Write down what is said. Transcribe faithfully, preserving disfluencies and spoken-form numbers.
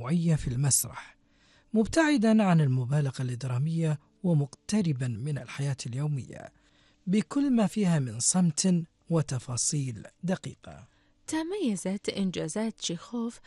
النوعية في المسرح، مبتعدا عن المبالغة الدرامية ومقتربا من الحياة اليومية بكل ما فيها من صمت وتفاصيل دقيقة. تميزت إنجازات تشيخوف